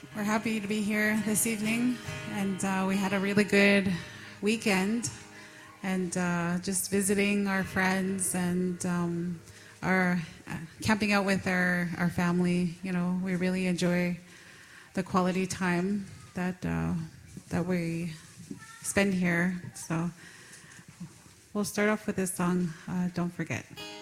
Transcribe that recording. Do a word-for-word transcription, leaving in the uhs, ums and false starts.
We're happy to be here this evening, and uh, we had a really good weekend, and uh, just visiting our friends and um, our uh, camping out with our, our family. You know, we really enjoy the quality time that uh, that we spend here. So we'll start off with this song, uh, Don't Forget.